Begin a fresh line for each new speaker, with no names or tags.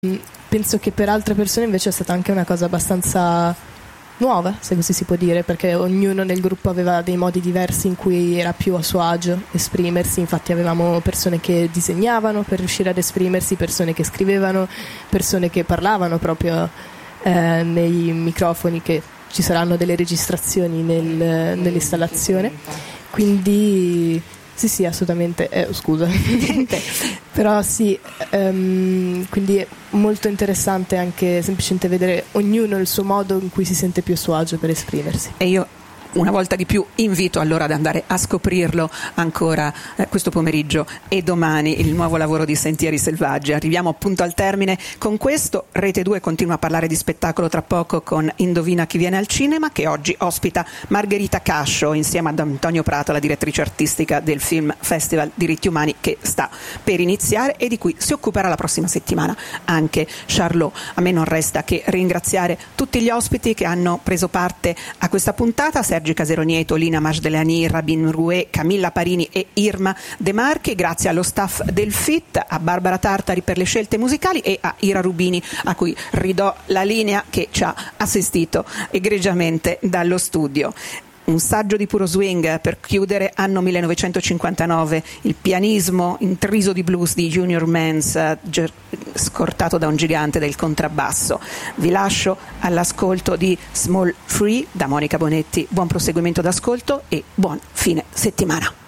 penso che per altre persone invece è stata anche una cosa abbastanza nuova, se così si può dire, perché ognuno nel gruppo aveva dei modi diversi in cui era più a suo agio esprimersi. Infatti avevamo persone che disegnavano per riuscire ad esprimersi, persone che scrivevano, persone che parlavano proprio nei microfoni, che ci saranno delle registrazioni nell'installazione. Quindi sì, assolutamente, scusa. Però sì, quindi è molto interessante anche semplicemente vedere ognuno il suo modo in cui si sente più a suo agio per esprimersi.
E io una volta di più invito allora ad andare a scoprirlo ancora questo pomeriggio e domani, il nuovo lavoro di Sentieri Selvaggi. Arriviamo appunto al termine con questo. Rete 2 continua a parlare di spettacolo tra poco con Indovina chi viene al cinema, che oggi ospita Margherita Cascio insieme ad Antonio Prato, la direttrice artistica del Film Festival Diritti Umani, che sta per iniziare e di cui si occuperà la prossima settimana anche Charlot. A me non resta che ringraziare tutti gli ospiti che hanno preso parte a questa puntata: Sergi Caseronieto, Lina Majdelani, Rabin Rouet, Camilla Parini e Irma De Marchi. Grazie allo staff del FIT, a Barbara Tartari per le scelte musicali e a Ira Rubini, a cui ridò la linea, che ci ha assistito egregiamente dallo studio. Un saggio di puro swing per chiudere, anno 1959, il pianismo intriso di blues di Junior Mans, scortato da un gigante del contrabbasso. Vi lascio all'ascolto di Small Free da Monica Bonetti. Buon proseguimento d'ascolto e buon fine settimana.